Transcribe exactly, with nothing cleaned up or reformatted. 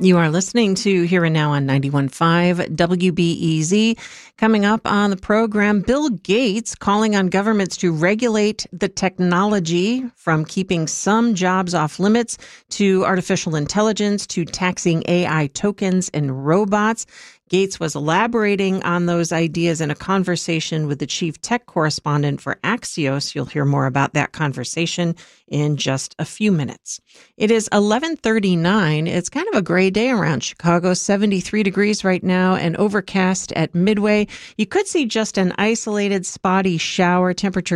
You are listening to Here and Now on ninety-one point five W B E Z. Coming up on the program, Bill Gates calling on governments to regulate the technology, from keeping some jobs off limits to artificial intelligence to taxing A I tokens and robots. Gates was elaborating on those ideas in a conversation with the chief tech correspondent for Axios. You'll hear more about that conversation in just a few minutes. It is eleven thirty-nine. It's kind of a gray day around Chicago, seventy-three degrees right now and overcast at Midway. You could see just an isolated spotty shower. Temperature